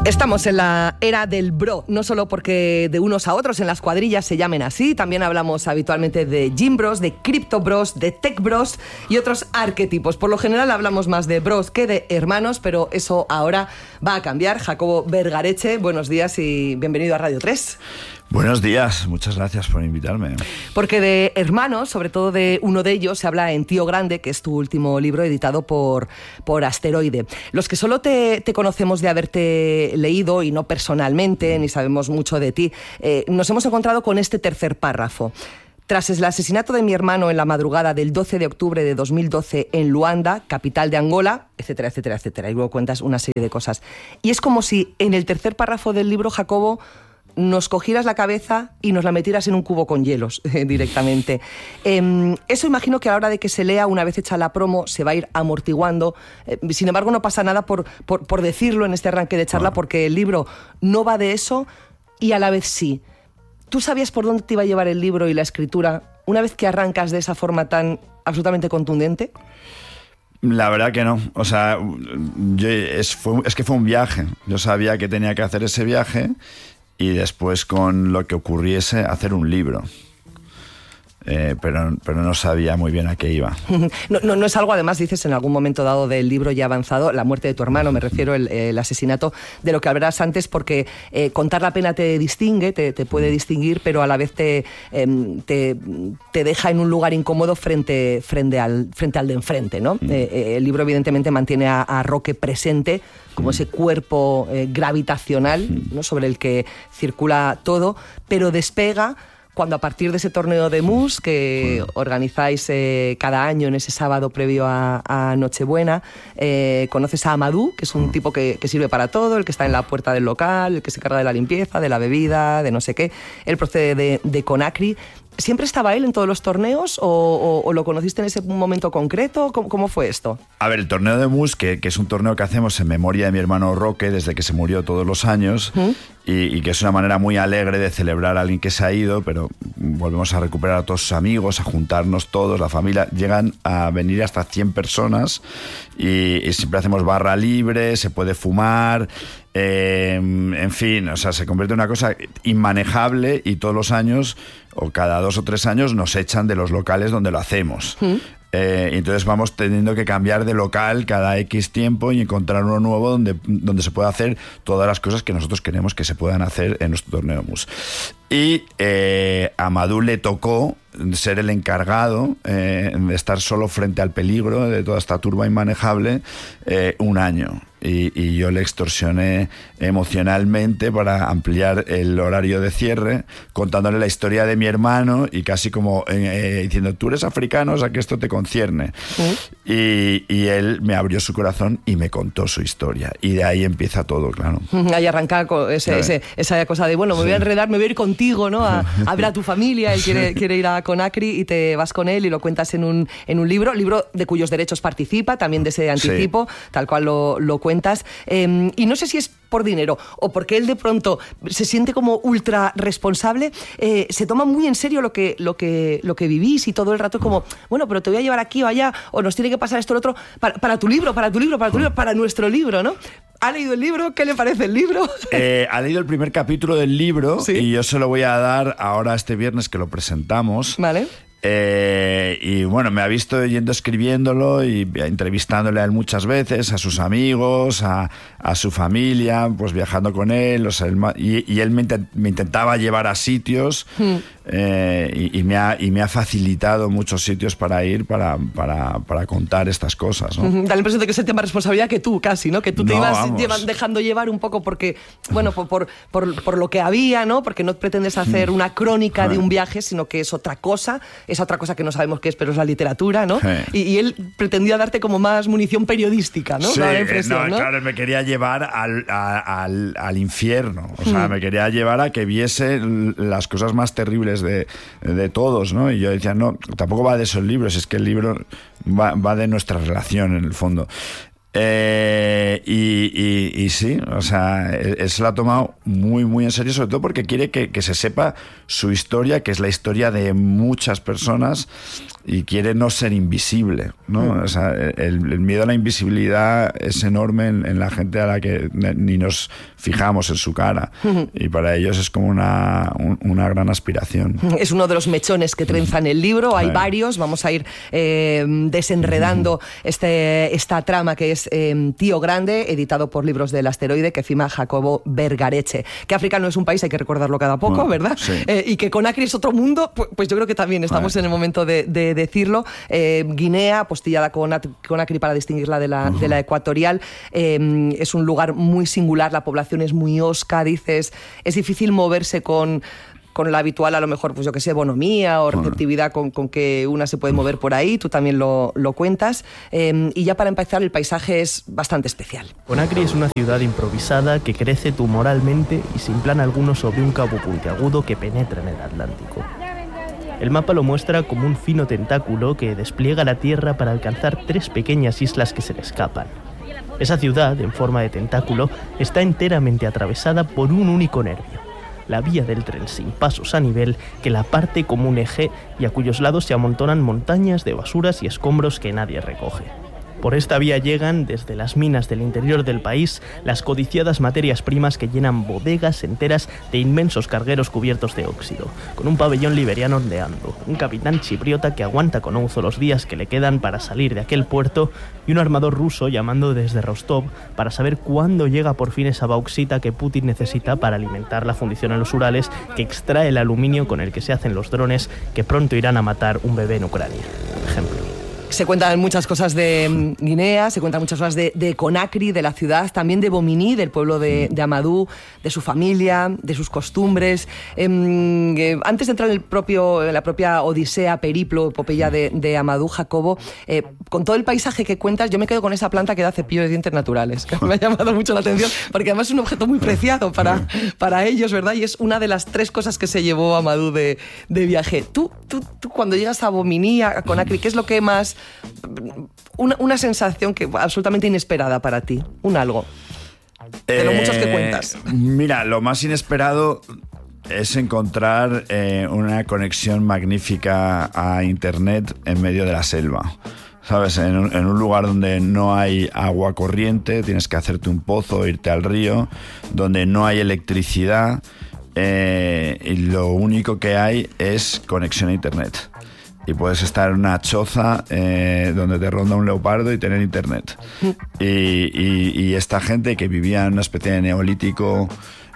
Estamos en la era del bro, no solo porque de unos a otros en las cuadrillas se llamen así, también hablamos habitualmente de gym bros, de crypto bros, de tech bros y otros arquetipos. Por lo general hablamos más de bros que de hermanos, pero eso ahora va a cambiar. Jacobo Vergareche, buenos días y bienvenido a Radio 3. Buenos días, muchas gracias por invitarme. Porque de hermanos, sobre todo de uno de ellos, se habla en Tío Grande, que es tu último libro editado por Asteroide. Los que solo te conocemos de haberte leído y no personalmente, ni sabemos mucho de ti, nos hemos encontrado con este tercer párrafo. Tras el asesinato de mi hermano en la madrugada del 12 de octubre de 2012 en Luanda, capital de Angola, etcétera, etcétera, etcétera. Y luego cuentas una serie de cosas. Y es como si en el tercer párrafo del libro, Jacobo, nos cogieras la cabeza y nos la metieras en un cubo con hielos directamente. Eso imagino que a la hora de que se lea, una vez hecha la promo, se va a ir amortiguando. Sin embargo, no pasa nada por decirlo en este arranque de charla, porque el libro no va de eso y a la vez sí. ¿Tú sabías por dónde te iba a llevar el libro y la escritura una vez que arrancas de esa forma tan absolutamente contundente? La verdad que no. O sea, es que fue un viaje. Yo sabía que tenía que hacer ese viaje y después, con lo que ocurriese, hacer un libro. Pero no sabía muy bien a qué iba. No es algo, además, dices en algún momento dado del libro ya avanzado, la muerte de tu hermano, me refiero, el asesinato, de lo que hablarás antes, porque contar la pena te distingue, te puede distinguir, pero a la vez te deja en un lugar incómodo frente al de enfrente, ¿no? El libro, evidentemente, mantiene a Roque presente como ese cuerpo gravitacional, ¿no?, sobre el que circula todo, pero despega cuando, a partir de ese torneo de mus que organizáis cada año en ese sábado previo a Nochebuena, conoces a Amadou, que es un tipo que sirve para todo, el que está en la puerta del local, el que se encarga de la limpieza, de la bebida, de no sé qué. Él procede de Conakry. ¿Siempre estaba él en todos los torneos o lo conociste en ese momento concreto? ¿Cómo fue esto? A ver, el torneo de mus, que es un torneo que hacemos en memoria de mi hermano Roque desde que se murió todos los años, y que es una manera muy alegre de celebrar a alguien que se ha ido, pero volvemos a recuperar a todos sus amigos, a juntarnos todos, la familia. Llegan a venir hasta 100 personas y siempre hacemos barra libre, se puede fumar. En fin, o sea, se convierte en una cosa inmanejable y todos los años, o cada 2 o 3 años, nos echan de los locales donde lo hacemos. Entonces vamos teniendo que cambiar de local cada X tiempo y encontrar uno nuevo donde se pueda hacer todas las cosas que nosotros queremos que se puedan hacer en nuestro torneo mus. Y a Amadou le tocó ser el encargado de estar solo frente al peligro de toda esta turba inmanejable un año. Y yo le extorsioné emocionalmente para ampliar el horario de cierre, contándole la historia de mi hermano y casi como diciendo: tú eres africano, o sea que esto te concierne. Y él me abrió su corazón y me contó su historia. Y de ahí empieza todo, claro. Ahí arranca esa cosa de, bueno, me voy a enredar, me voy a ir contigo, ¿no? A ver a tu familia. Él quiere ir a Conakry y te vas con él y lo cuentas en un libro de cuyos derechos participa, también de ese anticipo, tal cual lo cuentas. Y no sé si es por dinero o porque él de pronto se siente como ultra responsable, se toma muy en serio lo que vivís y todo el rato como, bueno, pero te voy a llevar aquí o allá, o nos tiene que pasar esto o lo otro para tu libro, para nuestro libro, ¿no? ¿Ha leído el libro? ¿Qué le parece el libro? Ha leído el primer capítulo del libro, ¿sí? Y yo se lo voy a dar ahora este viernes que lo presentamos. Vale. Y bueno, me ha visto yendo escribiéndolo y entrevistándole a él muchas veces, a sus amigos, a su familia, pues viajando con él, o sea, y él me intentaba llevar a sitios y me ha facilitado muchos sitios para ir para contar estas cosas, ¿no? Da la impresión de que es el tema de responsabilidad que tú casi, ¿no? Que tú te ibas dejando llevar un poco porque, bueno, por lo que había, ¿no? Porque no pretendes hacer una crónica de un viaje, sino que es otra cosa que no sabemos qué es, pero es la literatura, ¿no? Y él pretendía darte como más munición periodística, ¿no? Sí, la impresión, ¿no? Claro, me quería llevar al infierno, o sea, me quería llevar a que viese las cosas más terribles de todos, ¿no? Y yo decía, no, tampoco va de esos libros, es que el libro va de nuestra relación, en el fondo. Y sí, o sea, él se lo ha tomado muy, muy en serio, sobre todo porque quiere que se sepa su historia, que es la historia de muchas personas quiere no ser invisible, ¿no? O sea, el miedo a la invisibilidad es enorme en la gente a la que ni nos fijamos en su cara, y para ellos es como una gran aspiración. Es uno de los mechones que trenzan el libro, hay varios, vamos a ir desenredando esta trama que es Tío Grande, editado por Libros del Asteroide, que firma Jacobo Vergareche. Que África no es un país, hay que recordarlo cada poco, ¿verdad? Sí. Y que Conakry es otro mundo, pues yo creo que también estamos en el momento de decirlo. Guinea, apostillada Conakry para distinguirla de la ecuatorial, es un lugar muy singular, la población es muy hosca, dices, es difícil moverse con la habitual, a lo mejor, pues yo que sé, bonomía o receptividad con que una se puede mover por ahí, tú también lo cuentas. Y ya para empezar, el paisaje es bastante especial. Conakry es una ciudad improvisada que crece tumoralmente y sin plan alguno sobre un cabo puntiagudo que penetra en el Atlántico. El mapa lo muestra como un fino tentáculo que despliega la tierra para alcanzar 3 pequeñas islas que se le escapan. Esa ciudad, en forma de tentáculo, está enteramente atravesada por un único nervio, la vía del tren sin pasos a nivel que la parte como un eje y a cuyos lados se amontonan montañas de basuras y escombros que nadie recoge. Por esta vía llegan, desde las minas del interior del país, las codiciadas materias primas que llenan bodegas enteras de inmensos cargueros cubiertos de óxido, con un pabellón liberiano ondeando, un capitán chipriota que aguanta con ouzo los días que le quedan para salir de aquel puerto y un armador ruso llamando desde Rostov para saber cuándo llega por fin esa bauxita que Putin necesita para alimentar la fundición en los Urales, que extrae el aluminio con el que se hacen los drones que pronto irán a matar un bebé en Ucrania, por ejemplo. Se cuentan muchas cosas de Guinea, se cuentan muchas cosas de Conakry, de la ciudad, también de Bomini, del pueblo de Amadou, de su familia, de sus costumbres. Antes de entrar en la propia odisea, periplo, epopeya de Amadou, Jacobo, con todo el paisaje que cuentas, yo me quedo con esa planta que da cepillo de dientes naturales, que me ha llamado mucho la atención, porque además es un objeto muy preciado para ellos, ¿verdad? Y es una de las 3 cosas que se llevó Amadou de viaje. Tú cuando llegas a Bomini, a Conakry, ¿qué es lo que más... Una sensación que absolutamente inesperada para ti, algo de lo muchos que cuentas? Mira, lo más inesperado es encontrar una conexión magnífica a internet en medio de la selva. ¿Sabes? En un lugar donde no hay agua corriente, tienes que hacerte un pozo, irte al río, donde no hay electricidad, y lo único que hay es conexión a internet. Y puedes estar en una choza donde te ronda un leopardo y tener internet. Y esta gente que vivía en una especie de neolítico,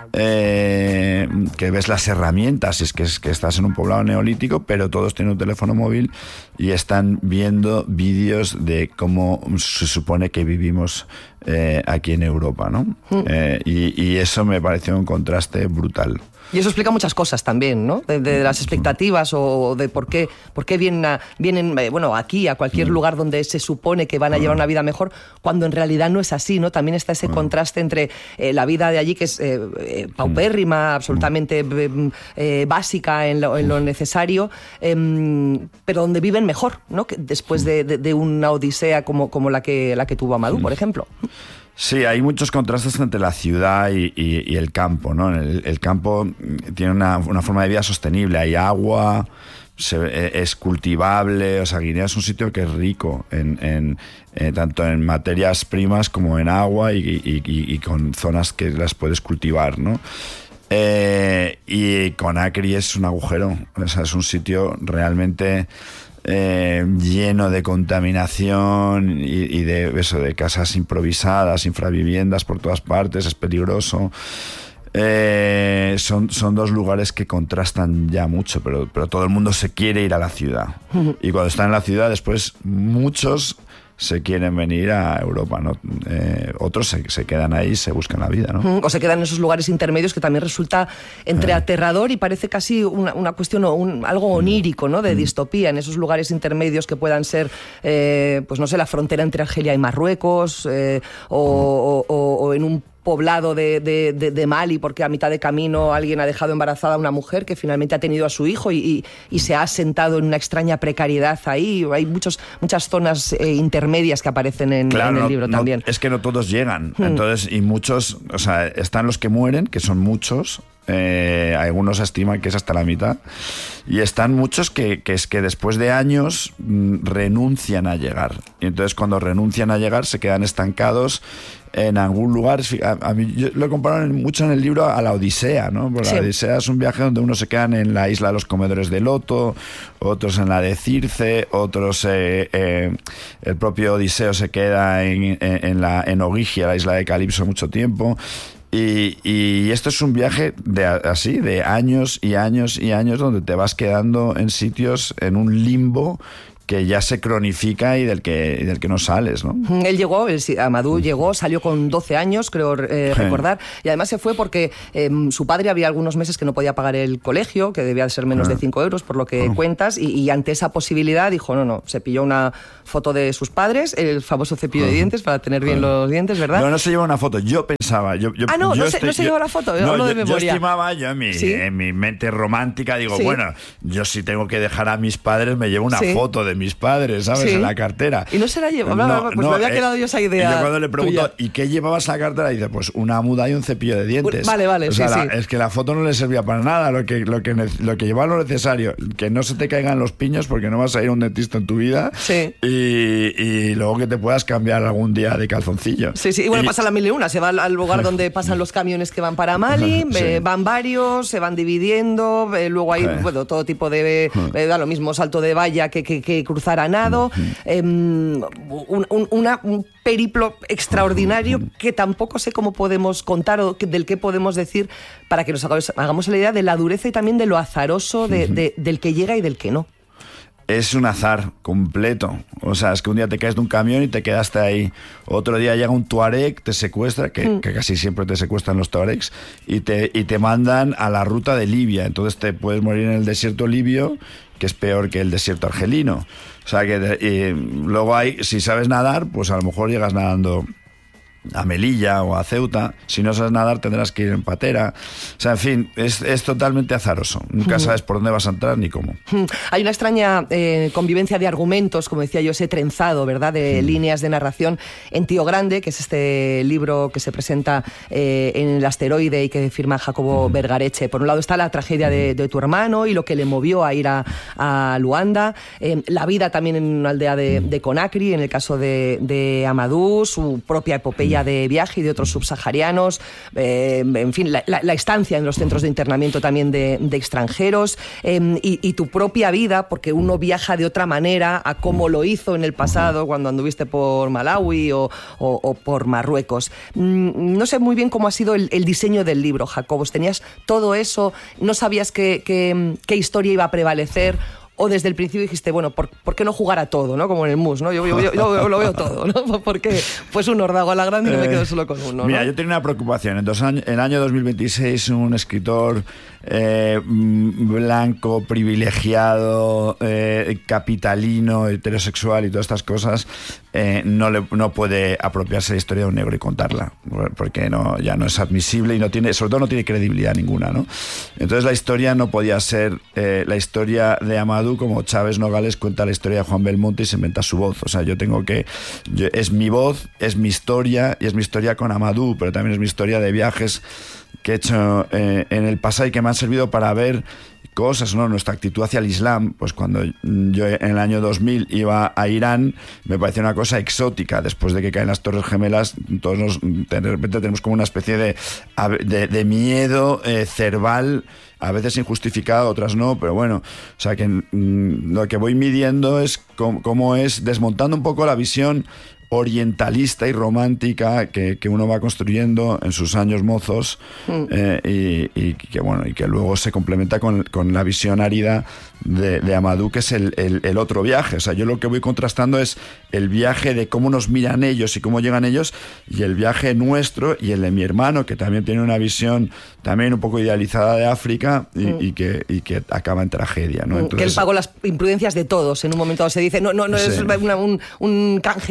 que ves las herramientas, es que estás en un poblado neolítico, pero todos tienen un teléfono móvil y están viendo vídeos de cómo se supone que vivimos aquí en Europa, ¿no? Y eso me pareció un contraste brutal. Y eso explica muchas cosas también, ¿no? De las expectativas o de por qué vienen aquí, a cualquier lugar donde se supone que van a llevar una vida mejor, cuando en realidad no es así, ¿no? También está ese contraste entre la vida de allí, que es paupérrima, absolutamente básica en lo necesario, pero donde viven mejor, ¿no? Que después de una odisea como la que tuvo Amadou, por ejemplo. Sí, hay muchos contrastes entre la ciudad y el campo, ¿no? El campo tiene una forma de vida sostenible, hay agua, es cultivable, o sea, Guinea es un sitio que es rico tanto en materias primas como en agua y con zonas que las puedes cultivar, ¿no? Y Conakry es un agujero, o sea, es un sitio realmente... lleno de contaminación y de casas improvisadas, infraviviendas por todas partes, es peligroso. Son 2 lugares que contrastan ya mucho, pero todo el mundo se quiere ir a la ciudad. Y cuando están en la ciudad, después muchos se quieren venir a Europa, ¿no? Otros se quedan ahí y se buscan la vida, ¿no? O se quedan en esos lugares intermedios, que también resulta entre aterrador y parece casi una cuestión algo onírico, ¿no? De distopía, en esos lugares intermedios que puedan ser, pues no sé, la frontera entre Argelia y Marruecos, o en un poblado de Mali, porque a mitad de camino alguien ha dejado embarazada a una mujer que finalmente ha tenido a su hijo y se ha asentado en una extraña precariedad ahí. Hay muchas zonas intermedias que aparecen en el libro también. Es que no todos llegan. Entonces, y muchos, o sea, están los que mueren, que son muchos, algunos estiman que es hasta la mitad, y están muchos que es que después de años renuncian a llegar, y entonces cuando renuncian a llegar se quedan estancados en algún lugar. A mí yo lo comparo mucho en el libro a la Odisea, ¿no? Porque sí. La Odisea es un viaje donde unos se quedan en la isla de los comedores de loto, otros en la de Circe, otros el propio Odiseo se queda en Ogygia, la isla de Calipso, mucho tiempo. Y esto es un viaje de años y años y años, donde te vas quedando en sitios, en un limbo que ya se cronifica y del que no sales, ¿no? Él llegó, Amadou llegó, salió con 12 años, creo recordar, y además se fue porque su padre había algunos meses que no podía pagar el colegio, que debía de ser menos de 5 euros, por lo que cuentas, y ante esa posibilidad dijo, no, se pilló una foto de sus padres, el famoso cepillo de dientes para tener bien los dientes, ¿verdad? No se lleva una foto, yo pensaba... no se lleva la foto, hablo de memoria. Yo estimaba, en mi mente romántica, digo, ¿sí? Bueno, yo si tengo que dejar a mis padres, me llevo una foto de mis padres, ¿sabes? ¿Sí? En la cartera. Y no se la lleva, me había quedado yo esa idea. Y yo cuando le pregunto, tuya. ¿Y qué llevabas en la cartera? Dice, pues una muda y un cepillo de dientes. Vale, o sea, es que la foto no le servía para nada, lo que llevaba lo necesario, que no se te caigan los piños porque no vas a ir a un dentista en tu vida, sí. Y luego que te puedas cambiar algún día de calzoncillo. Sí, y bueno, pasa la mil y una, se va al lugar donde pasan los camiones que van para Mali, van varios, se van dividiendo, luego hay todo tipo de, da lo mismo, salto de valla que cruzar a nado, un periplo extraordinario que tampoco sé cómo podemos contar o del que podemos decir para que nos hagamos la idea de la dureza y también de lo azaroso del que llega y del que no. Es un azar completo. O sea, es que un día te caes de un camión y te quedaste ahí. Otro día llega un tuareg, te secuestra, que casi siempre te secuestran los tuaregs, y te mandan a la ruta de Libia. Entonces te puedes morir en el desierto libio, que es peor que el desierto argelino. O sea, que luego si sabes nadar, pues a lo mejor llegas nadando a Melilla o a Ceuta. Si no sabes nadar, tendrás que ir en patera. O sea, en fin, es totalmente azaroso. Nunca sabes por dónde vas a entrar ni cómo. Hay una extraña convivencia de argumentos, como decía yo, ese trenzado, ¿verdad?, de líneas de narración en Tío Grande, que es este libro que se presenta en El Asteroide y que firma Jacobo Vergareche. Por un lado está la tragedia de tu hermano y lo que le movió a ir a Luanda, la vida también en una aldea de Conakry, en el caso de Amadou, su propia epopeya de viaje y de otros subsaharianos, en fin, la estancia en los centros de internamiento también de extranjeros, y tu propia vida, porque uno viaja de otra manera a cómo lo hizo en el pasado cuando anduviste por Malawi o por Marruecos. No sé muy bien cómo ha sido el diseño del libro, Jacobos. ¿Tenías todo eso? ¿No sabías qué historia iba a prevalecer? O desde el principio dijiste, bueno, ¿por qué no jugar a todo, ¿no? Como en el mus, ¿no? Yo lo veo todo, ¿no? Porque pues un ordago a la grande y no me quedo solo con uno, ¿no? Mira, yo tenía una preocupación. Entonces, en el año 2026, un escritor blanco, privilegiado, capitalino, heterosexual y todas estas cosas, no puede apropiarse de la historia de un negro y contarla, porque ya no es admisible y sobre todo no tiene credibilidad ninguna, ¿no? Entonces la historia no podía ser la historia de Amadou como Chávez Nogales cuenta la historia de Juan Belmonte y se inventa su voz. O sea, es mi voz, es mi historia, y es mi historia con Amadou, pero también es mi historia de viajes que he hecho en el pasado y que me han servido para ver cosas, ¿no? Nuestra actitud hacia el Islam, pues cuando yo en el año 2000 iba a Irán, me parecía una cosa exótica. Después de que caen las Torres Gemelas, todos de repente tenemos como una especie de miedo cerval, a veces injustificado, otras no, pero bueno, o sea que lo que voy midiendo es cómo es desmontando un poco la visión orientalista y romántica que uno va construyendo en sus años mozos, y que luego se complementa con la visión árida de Amadou, que es el otro viaje. O sea, yo lo que voy contrastando es el viaje de cómo nos miran ellos y cómo llegan ellos, y el viaje nuestro y el de mi hermano, que también tiene una visión también un poco idealizada de África y que acaba en tragedia, ¿no? Entonces, que él pagó las imprudencias de todos en un momento dado. Se dice, no es un canje literal,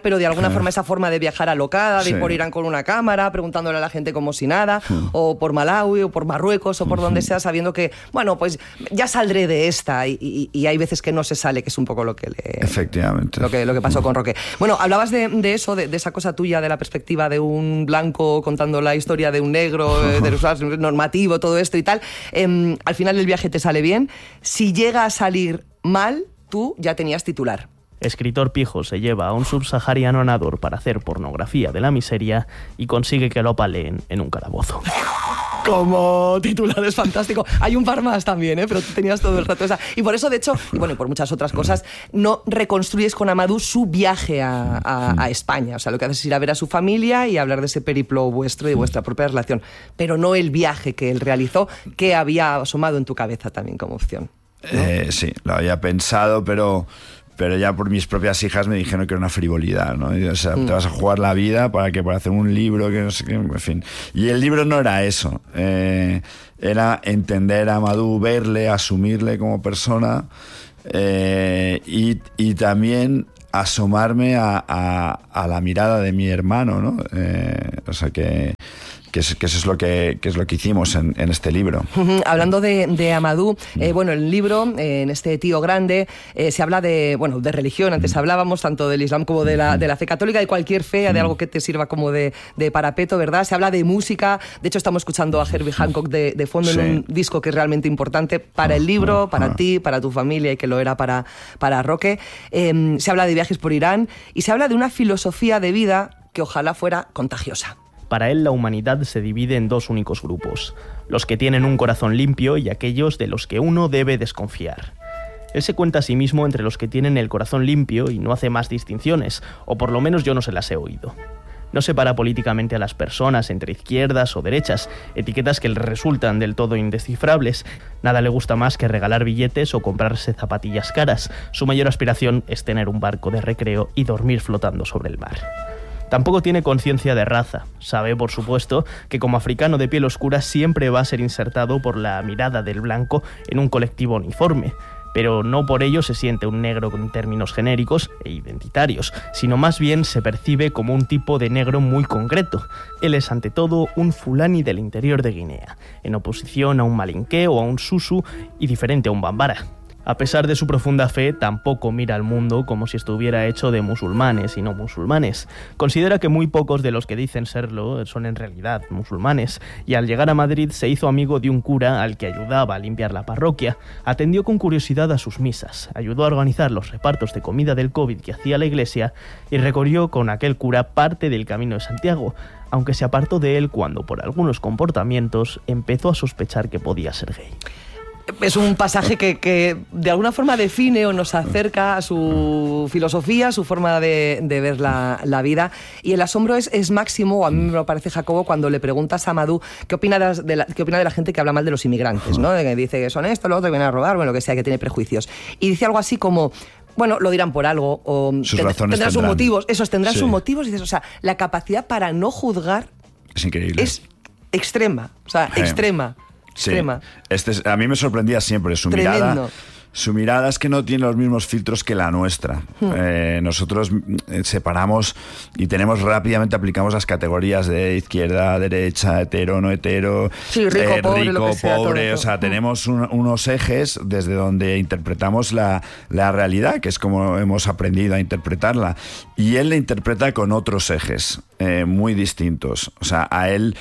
pero de alguna forma esa forma de viajar alocada, de ir por Irán con una cámara, preguntándole a la gente como si nada, o por Malaui, o por Marruecos, o por donde sea, sabiendo que, bueno, pues ya saldré de esta, y hay veces que no se sale, que es un poco lo que Efectivamente. Lo que pasó con Roque. Bueno, hablabas de eso, de esa cosa tuya, de la perspectiva de un blanco contando la historia de un negro, de normativo, todo esto y tal. Al final el viaje te sale bien. Si llega a salir mal, tú ya tenías titular. Escritor pijo se lleva a un subsahariano nadador para hacer pornografía de la miseria y consigue que lo paleen en un calabozo. Como titular es fantástico. Hay un par más también, pero tú tenías todo el rato esa. Y por eso, de hecho, y bueno, y por muchas otras cosas, no reconstruyes con Amadou su viaje a España. O sea, lo que haces es ir a ver a su familia y hablar de ese periplo vuestro y de vuestra propia relación. Pero no el viaje que él realizó, que había asomado en tu cabeza también como opción, ¿no? Sí, lo había pensado, pero ya por mis propias hijas me dijeron que era una frivolidad, ¿no? O sea, te vas a jugar la vida para hacer un libro, que no sé qué, en fin. Y el libro no era eso, era entender a Amadou, verle, asumirle como persona, y también asomarme a la mirada de mi hermano, ¿no? O sea que eso es lo que hicimos en este libro. Hablando de Amadou, bueno, el libro, en este Tío Grande, se habla de religión. Antes hablábamos tanto del Islam como de la fe católica, de cualquier fe, de algo que te sirva como de parapeto, ¿verdad? Se habla de música. De hecho, estamos escuchando a Herbie Hancock de fondo en un disco que es realmente importante para el libro, para ti, para tu familia, y que lo era para Roque. Se habla de viajes por Irán y se habla de una filosofía de vida que ojalá fuera contagiosa. Para él, la humanidad se divide en dos únicos grupos: los que tienen un corazón limpio y aquellos de los que uno debe desconfiar. Él se cuenta a sí mismo entre los que tienen el corazón limpio y no hace más distinciones, o por lo menos yo no se las he oído. No separa políticamente a las personas entre izquierdas o derechas, etiquetas que le resultan del todo indescifrables. Nada le gusta más que regalar billetes o comprarse zapatillas caras. Su mayor aspiración es tener un barco de recreo y dormir flotando sobre el mar. Tampoco tiene conciencia de raza. Sabe, por supuesto, que como africano de piel oscura siempre va a ser insertado por la mirada del blanco en un colectivo uniforme, pero no por ello se siente un negro en términos genéricos e identitarios, sino más bien se percibe como un tipo de negro muy concreto. Él es ante todo un fulani del interior de Guinea, en oposición a un malinqué o a un susu y diferente a un bambara. A pesar de su profunda fe, tampoco mira al mundo como si estuviera hecho de musulmanes y no musulmanes. Considera que muy pocos de los que dicen serlo son en realidad musulmanes, y al llegar a Madrid se hizo amigo de un cura al que ayudaba a limpiar la parroquia, atendió con curiosidad a sus misas, ayudó a organizar los repartos de comida del COVID que hacía la iglesia y recorrió con aquel cura parte del Camino de Santiago, aunque se apartó de él cuando, por algunos comportamientos, empezó a sospechar que podía ser gay. Es un pasaje que de alguna forma define o nos acerca a su filosofía, a su forma de ver la vida. Y el asombro es máximo, o a mí me lo parece, Jacobo, cuando le preguntas a Amadou qué opina de la gente que habla mal de los inmigrantes, ¿no? Que dice que son esto, lo otro, que vienen a robar, bueno, lo que sea, que tiene prejuicios. Y dice algo así como: bueno, lo dirán por algo, o tendrán sus motivos. Tendrán sus motivos. Y dices, o sea, la capacidad para no juzgar es increíble. Es extrema, o sea, extrema. Sí. A mí me sorprendía siempre su mirada. Su mirada es que no tiene los mismos filtros que la nuestra. Nosotros separamos y rápidamente aplicamos las categorías de izquierda, derecha, hetero, no hetero, rico, pobre. O sea, tenemos unos ejes desde donde interpretamos la realidad, que es como hemos aprendido a interpretarla. Y él la interpreta con otros ejes muy distintos. O sea, a él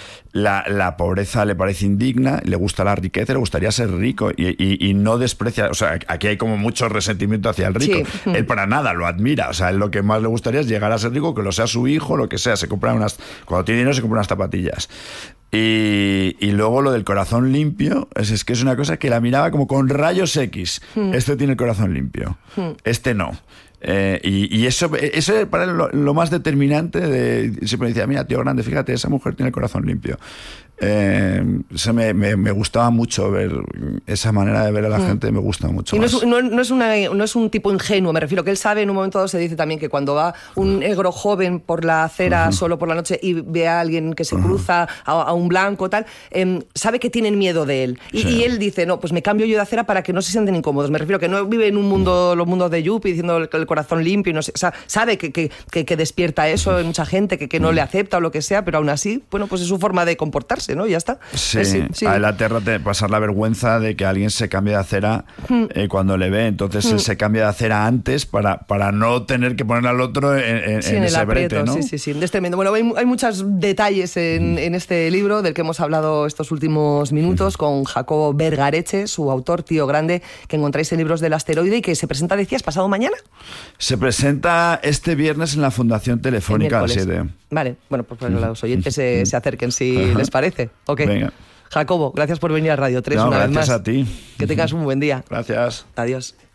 la pobreza le parece indigna, le gusta la riqueza, le gustaría ser rico y no desprecia. O sea, aquí hay como mucho resentimiento hacia el rico. Sí. Él para nada lo admira. O sea, él lo que más le gustaría es llegar a ser rico, que lo sea su hijo, lo que sea. Cuando tiene dinero se compra unas zapatillas. Y luego lo del corazón limpio es que es una cosa que la miraba como con rayos X. Este tiene el corazón limpio, este no. Y eso para él lo más determinante. Siempre me decía: mira, tío grande, fíjate, esa mujer tiene el corazón limpio. Eso me gustaba mucho ver esa manera de ver a la gente, me gusta mucho. Y más. No es un tipo ingenuo, me refiero, que él sabe, en un momento dado se dice también que cuando va un negro joven por la acera solo por la noche y ve a alguien que se cruza, a un blanco, tal, sabe que tienen miedo de él. Y él dice, no, pues me cambio yo de acera para que no se sienten incómodos. Me refiero que no vive en un mundo, los mundos de Yuppie, diciendo el corazón limpio, y no sé, o sea, sabe que despierta eso en mucha gente, que no le acepta o lo que sea, pero aún así, bueno, pues es su forma de comportarse, ¿no? Ya está. Sí. A él aterra pasar la vergüenza de que alguien se cambie de acera cuando le ve, entonces él se cambia de acera antes para no tener que poner al otro en ese brete, ¿no? Sí, es tremendo. Bueno, hay muchos detalles en este libro del que hemos hablado estos últimos minutos con Jacobo Vergareche, su autor, Tío Grande, que encontráis en Libros del Asteroide y que se presenta, decías, pasado mañana. Se presenta este viernes en la Fundación Telefónica a las 7. Vale, bueno, pues para que los oyentes se acerquen si les parece. Ok. Venga. Jacobo, gracias por venir a Radio 3 una vez más. Gracias a ti. Que tengas un buen día. Gracias. Adiós.